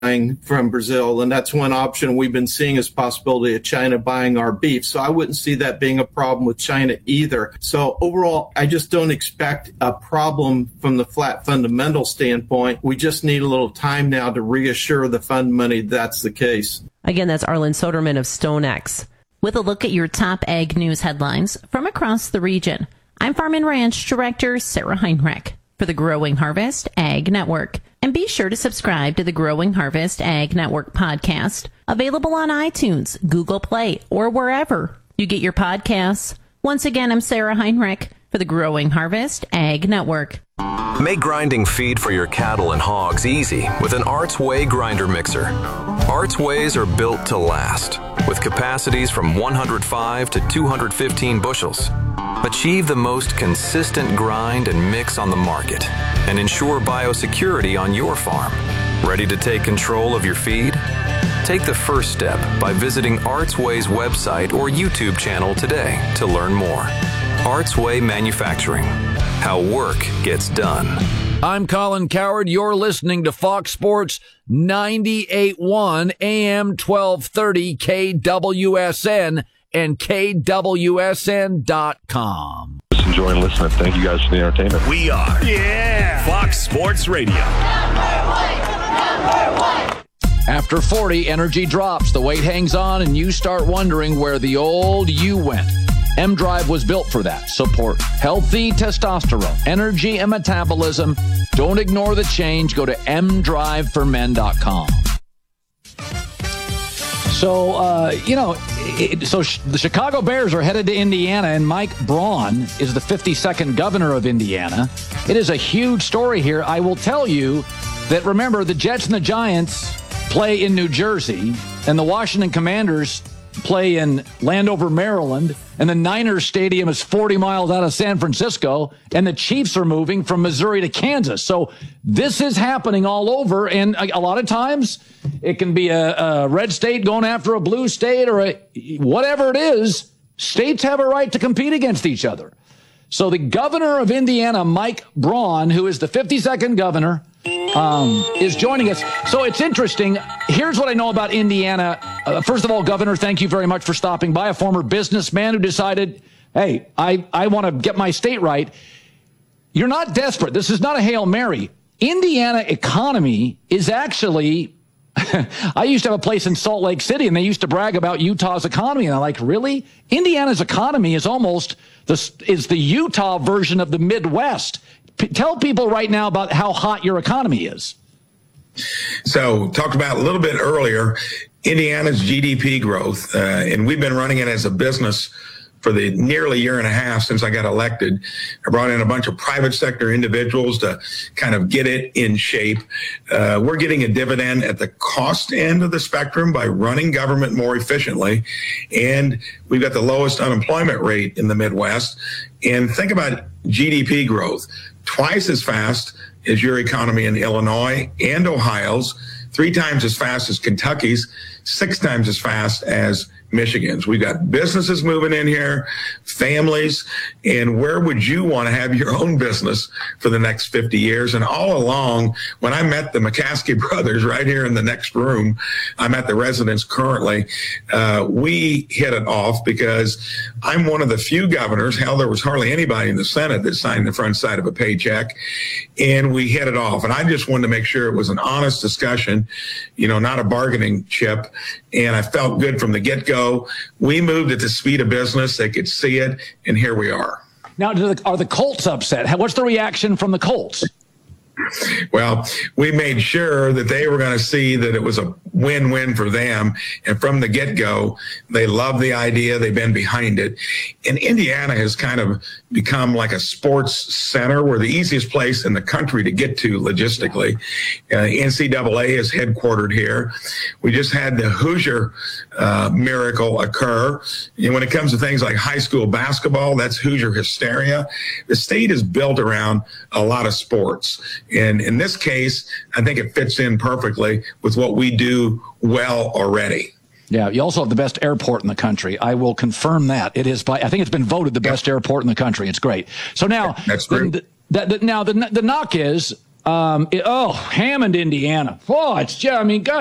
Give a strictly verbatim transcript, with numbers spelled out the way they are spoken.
from Brazil, and that's one option we've been seeing as possibility of China buying our beef. So I wouldn't see that being a problem with China either. So overall, I just don't expect a problem from the flat fundamental standpoint. We just need a little time now to reassure the fund money that's the case. Again, that's Arlen Soderman of StoneX. With a look at your top ag news headlines from across the region, I'm Farm and Ranch Director Sarah Heinrich for the Growing Harvest Ag Network. And be sure to subscribe to the Growing Harvest Ag Network podcast, available on iTunes, Google Play, or wherever you get your podcasts. Once again, I'm Sarah Heinrich for the Growing Harvest Ag Network. Make grinding feed for your cattle and hogs easy with an Arts Way grinder mixer. Arts Ways are built to last, with capacities from one hundred five to two hundred fifteen bushels. Achieve the most consistent grind and mix on the market and ensure biosecurity on your farm. Ready to take control of your feed? Take the first step by visiting Artsway's website or YouTube channel today to learn more. Artsway Manufacturing, how work gets done. I'm Colin Cowherd. You're listening to Fox Sports ninety-eight point one A M twelve thirty K W S N and K W S N dot com. Just enjoying listening. Thank you guys for the entertainment. We are. Yeah. Fox Sports Radio. After forty, energy drops, the weight hangs on, and you start wondering where the old you went. M-Drive was built for that. Support healthy testosterone, energy, and metabolism. Don't ignore the change. Go to m drive for men dot com. So, uh, you know, it, so sh- the Chicago Bears are headed to Indiana, and Mike Braun is the fifty-second governor of Indiana. It is a huge story here. I will tell you that, remember, the Jets and the Giants play in New Jersey, and the Washington Commanders play in Landover, Maryland, and the Niners Stadium is forty miles out of San Francisco, and the Chiefs are moving from Missouri to Kansas. So this is happening all over, and a, a lot of times it can be a, a red state going after a blue state or a, whatever it is. States have a right to compete against each other. So the governor of Indiana, Mike Braun, who is the fifty-second governor, um, is joining us. So it's interesting. Here's what I know about Indiana. Uh, first of all, Governor, thank you very much for stopping by. A former businessman who decided, hey, I, I want to get my state right. You're not desperate. This is not a Hail Mary. Indiana economy is actually, I used to have a place in Salt Lake City, and they used to brag about Utah's economy. And I'm like, really? Indiana's economy is almost the, is the Utah version of the Midwest. P- tell people right now about how hot your economy is. So talked about a little bit earlier, Indiana's G D P growth, uh, and we've been running it as a business for the nearly year and a half since I got elected. I brought in a bunch of private sector individuals to kind of get it in shape. Uh, we're getting a dividend at the cost end of the spectrum by running government more efficiently. And we've got the lowest unemployment rate in the Midwest. And think about G D P growth, twice as fast as your economy in Illinois and Ohio's, three times as fast as Kentucky's, six times as fast as Michigan's. We've got businesses moving in here, families, and where would you want to have your own business for the next fifty years? And all along, when I met the McCaskey brothers right here in the next room, I'm at the residence currently, uh, we hit it off because I'm one of the few governors, hell, there was hardly anybody in the Senate that signed the front side of a paycheck, and we hit it off. And I just wanted to make sure it was an honest discussion, you know, not a bargaining chip. And I felt good from the get-go. We moved at the speed of business. They could see it, and here we are. Now, do the, are the Colts upset? What's the reaction from the Colts? Well, we made sure that they were going to see that it was a win-win for them. And from the get-go, they love the idea. They've been behind it. And Indiana has kind of become like a sports center. We're the easiest place in the country to get to logistically. Uh, N C double A is headquartered here. We just had the Hoosier uh, miracle occur. And when it comes to things like high school basketball, that's Hoosier hysteria. The state is built around a lot of sports. And in this case, I think it fits in perfectly with what we do well already. Yeah, you also have the best airport in the country. I will confirm that. It is by, I think it's been voted the best airport in the country. It's great. So now, that's great. The, the, the, now the the knock is Um, it, oh, Hammond, Indiana. Oh, it's just, I mean, God.